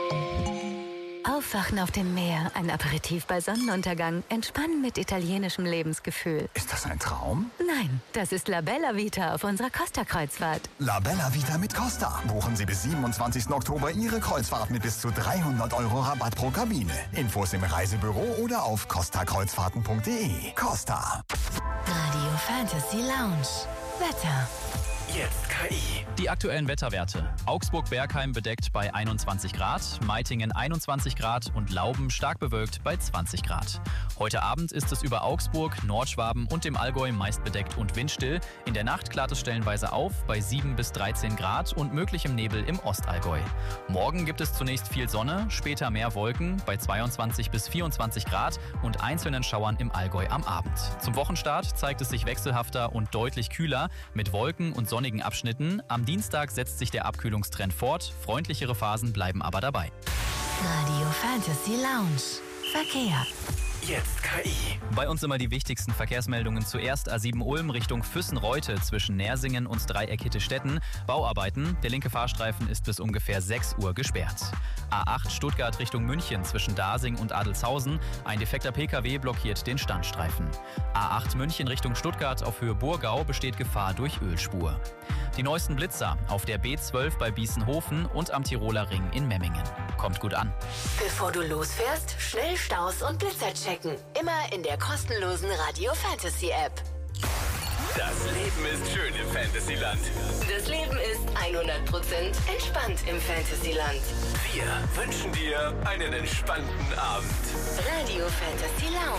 Aufwachen auf dem Meer, ein Aperitif bei Sonnenuntergang, entspannen mit italienischem Lebensgefühl. Ist das ein Traum? Nein, das ist La Bella Vita auf unserer Costa-Kreuzfahrt. La Bella Vita mit Costa. Buchen Sie bis 27. Oktober Ihre Kreuzfahrt mit bis zu 300 € Rabatt pro Kabine. Infos im Reisebüro oder auf costakreuzfahrten.de. Costa. Radio Fantasy Lounge. Wetter. Jetzt KI. Die aktuellen Wetterwerte. Augsburg-Bergheim bedeckt bei 21 Grad, Meitingen 21 Grad und Lauben stark bewölkt bei 20 Grad. Heute Abend ist es über Augsburg, Nordschwaben und dem Allgäu meist bedeckt und windstill. In der Nacht klart es stellenweise auf bei 7 bis 13 Grad und möglichem Nebel im Ostallgäu. Morgen gibt es zunächst viel Sonne, später mehr Wolken bei 22 bis 24 Grad und einzelnen Schauern im Allgäu am Abend. Zum Wochenstart zeigt es sich wechselhafter und deutlich kühler mit Wolken und sonnigen Abschnitten. Am Dienstag setzt sich der Abkühlungstrend fort, freundlichere Phasen bleiben aber dabei. Radio Fantasy Lounge. Verkehr. Jetzt KI. Bei uns immer die wichtigsten Verkehrsmeldungen. Zuerst A7 Ulm Richtung Füssen-Reute zwischen Nersingen und Dreieck Hitte-Stetten. Bauarbeiten. Der linke Fahrstreifen ist bis ungefähr 6 Uhr gesperrt. A8 Stuttgart Richtung München zwischen Dasing und Adelzhausen. Ein defekter PKW blockiert den Standstreifen. A8 München Richtung Stuttgart auf Höhe Burgau besteht Gefahr durch Ölspur. Die neuesten Blitzer auf der B12 bei Bießenhofen und am Tiroler Ring in Memmingen. Kommt gut an. Bevor du losfährst, schnell Staus und Blitzer checken. Immer in der kostenlosen Radio Fantasy App. Das Leben ist schön im Fantasyland. Das Leben ist 100% entspannt im Fantasyland. Wir wünschen dir einen entspannten Abend. Radio Fantasy Lounge.